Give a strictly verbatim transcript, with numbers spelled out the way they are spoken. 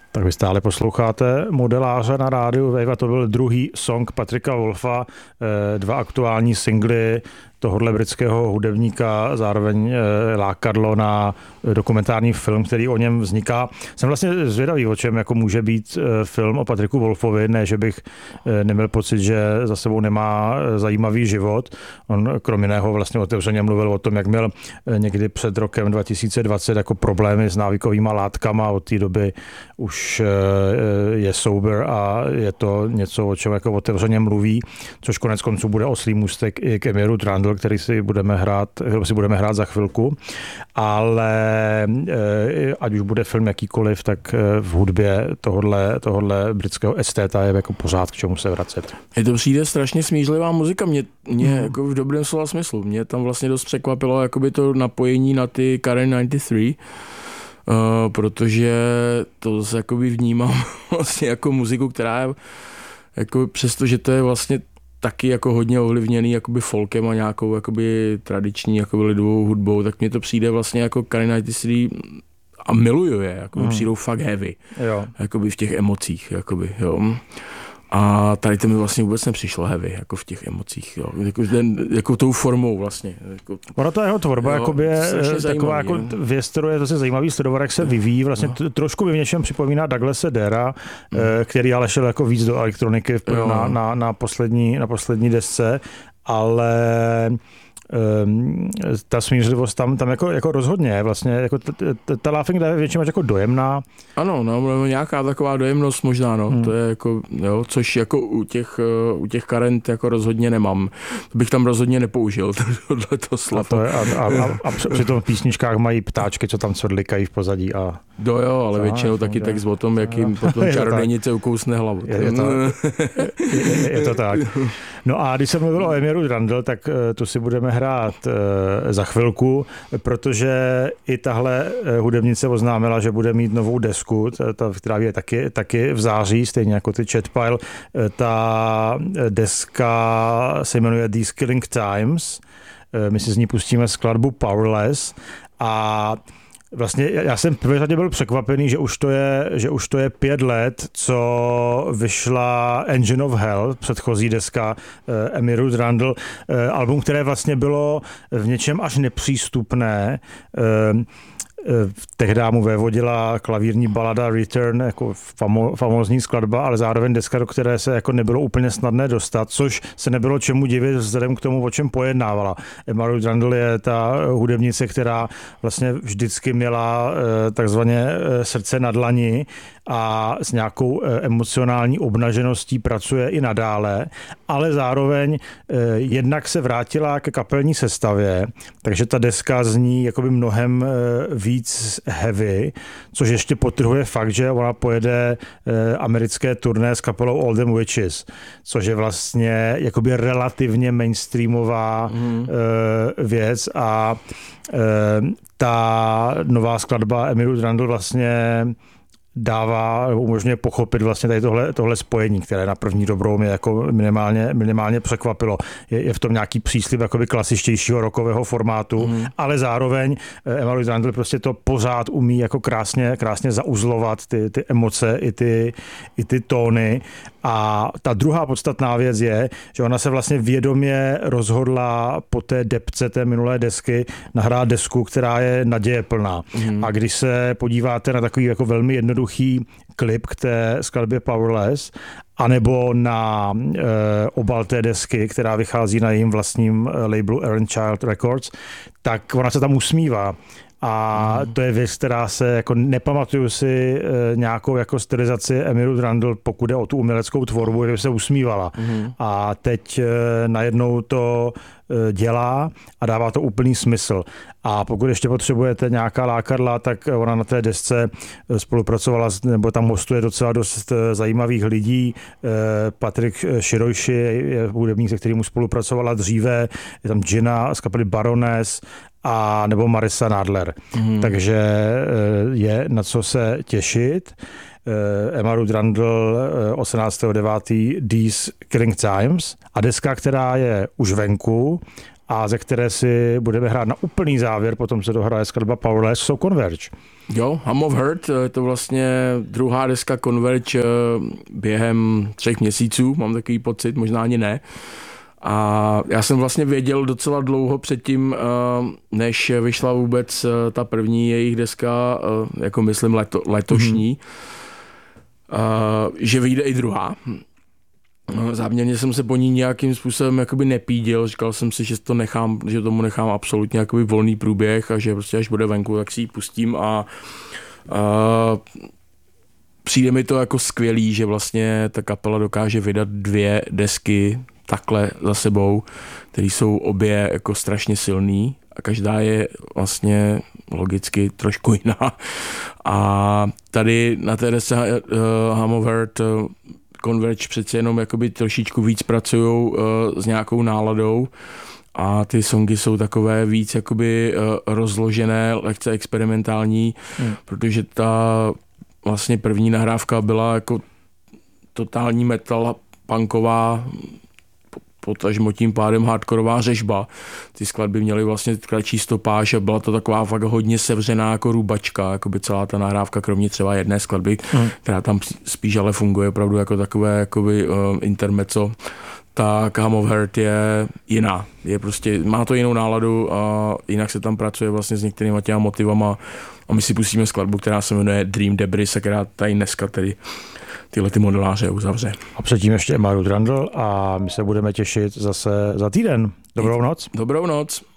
Tak vy stále posloucháte Modeláře na rádiu Wave a to byl druhý song Patricka Wolfa, dva aktuální singly tohohle britského hudebníka, zároveň lákadlo na dokumentární film, který o něm vzniká. Jsem vlastně zvědavý, o čem jako může být film o Patricku Wolfovi, ne, že bych neměl pocit, že za sebou nemá zajímavý život. On krom jiného vlastně otevřeně mluvil o tom, jak měl někdy před rokem dva tisíce dvacet jako problémy s návykovýma látkama, od té doby už je sober a je to něco, o čem jako otevřeně mluví, což konec konců bude oslý můstek i k Emiru Randle, který si budeme hrát, si budeme hrát za chvilku, ale ať už bude film jakýkoliv, tak v hudbě tohodle, tohodle britského estéta je jako pořád k čemu se vracet. Je to přijde strašně smířlivá muzika, mě, mě hmm. jako v dobrém slova smyslu. Mě tam vlastně dost překvapilo jakoby to napojení na ty Karen devadesát tři, uh, protože to zase jakoby vnímám vlastně jako muziku, která je jako přesto, že to je vlastně taky jako hodně ovlivněný jakoby folkem a nějakou jakoby tradiční jakoby lidovou hudbou, tak mně to přijde vlastně jako Karen devadesát tři a miluju je, jako hmm. přijdou fakt heavy, jo. Jakoby v těch emocích, jakoby, jo. A tady to mi vlastně vůbec nepřišlo heavy, jako v těch emocích, jo. Jako, ten, jako tou formou vlastně. Jako, ono to jeho tvorba, jo, jakoby je taková jako věc, kterou je zase zajímavý sledovat, jak se vyvíjí. Vlastně t- trošku mi v něčem připomíná Douglase Dara, hmm. který ale šel jako víc do elektroniky na, na, na, poslední, na poslední desce, ale Um, ta smířlivost tam, tam jako, jako rozhodně vlastně, jako t, t, ta Laughing je většinou jako dojemná. Ano, no, nějaká taková dojemnost možná, no, hmm. to je jako, jo, což jako u těch, u těch Current jako rozhodně nemám. To bych tam rozhodně nepoužil, tohleto slovo. A, to je, a, a, a, a při tom v písničkách mají ptáčky, co tam cvrlikají v pozadí. A... Do jo, ale většinou taky text o tom, jak jim potom čarodějnice ukousne hlavu. Je, je, to, je, je to tak. No a když jsem mluvil o Emiru Randle, tak tu si budeme hrát za chvilku, protože i tahle hudebnice oznámila, že bude mít novou desku, ta, která je taky, taky v září, stejně jako ty Chet Pile. Ta deska se jmenuje These Killing Times. My si z ní pustíme skladbu Powerless a vlastně já jsem v prvé řadě byl překvapený, že už to je, že už to je pět let, co vyšla Engine of Hell, předchozí deska uh, Emiru Randle, uh, album, které vlastně bylo v něčem až nepřístupné. Uh, Tehdy mu vévodila klavírní balada Return, jako famo, famózní skladba, ale zároveň deska, do které se jako nebylo úplně snadné dostat, což se nebylo čemu divit vzhledem k tomu, o čem pojednávala. Emiru Randle je ta hudebnice, která vlastně vždycky měla takzvaně srdce na dlani a s nějakou emocionální obnažeností pracuje i nadále, ale zároveň jednak se vrátila ke kapelní sestavě, takže ta deska zní jakoby mnohem víc heavy, což ještě podtrhuje fakt, že ona pojede americké turné s kapelou All Them Witches, což je vlastně jakoby relativně mainstreamová mm. věc a ta nová skladba Emiru Randle vlastně dává, umožňuje pochopit vlastně tady tohle, tohle spojení, které na první dobrou mě jako minimálně, minimálně překvapilo. Je, je v tom nějaký příslib jakoby klasičtějšího rockového formátu, mm. ale zároveň Emiru Randle prostě to pořád umí jako krásně, krásně zauzlovat ty, ty emoce i ty, i ty tóny. A ta druhá podstatná věc je, že ona se vlastně vědomě rozhodla po té depce té minulé desky nahrát desku, která je nadějeplná. Mm. A když se podíváte na takový jako velmi jednoduchý klip k té skladbě Powerless, anebo na e, obal té desky, která vychází na jejím vlastním labelu Aaron Child Records, tak ona se tam usmívá. A to je věc, která se jako nepamatuju si e, nějakou jako stylizaci Emiru Randle, pokud jde o tu uměleckou tvorbu, kde se usmívala. Mm. A teď e, najednou to e, dělá a dává to úplný smysl. A pokud ještě potřebujete nějaká lákadla, tak ona na té desce spolupracovala, nebo tam hostuje docela dost zajímavých lidí. E, Patrick Shiroishi je hudebník, se kterým spolupracovala dříve. Je tam Gina z kapely Baroness a nebo Marissa Nadler. Mm. Takže je na co se těšit. Emiru Randle osmnáctého devátého These Killing Times a deska, která je už venku a ze které si budeme hrát na úplný závěr, potom se dohraje skladba Powerless, jsou Converge. Jo, Hum of Hurt, je to vlastně druhá deska Converge během třech měsíců, mám takový pocit, možná ani ne. A já jsem vlastně věděl docela dlouho předtím, než vyšla vůbec ta první jejich deska, jako myslím leto, letošní, mm-hmm. že vyjde i druhá. Záměrně jsem se po ní nějakým způsobem jakoby nepídil, říkal jsem si, že to nechám, že tomu nechám absolutně jakoby volný průběh a že prostě až bude venku, tak si ji pustím a, a přijde mi to jako skvělý, že vlastně ta kapela dokáže vydat dvě desky takhle za sebou, které jsou obě jako strašně silný a každá je vlastně logicky trošku jiná. A tady na té desce uh, Hum of Hurt uh, Converge přece jenom jakoby trošičku víc pracujou uh, s nějakou náladou a ty songy jsou takové víc jakoby uh, rozložené, lehce experimentální, hmm. protože ta vlastně první nahrávka byla jako totální metal punková, potažmo tím pádem hardkorová řežba. Ty skladby měly vlastně kratší stopáž a byla to taková fakt hodně sevřená jako rubačka, jako by celá ta nahrávka, kromě třeba jedné skladby, mm. která tam spíš ale funguje opravdu jako takové jakoby, uh, intermezzo. Tak Hum of Hurt je jiná. Je prostě, má to jinou náladu a jinak se tam pracuje vlastně s některýma těma motivama a my si pustíme skladbu, která se jmenuje Dream Debris a která tady dneska tedy tyhle ty modeláře uzavře. A předtím ještě Marut Randl a my se budeme těšit zase za týden. Dobrou noc. Dobrou noc.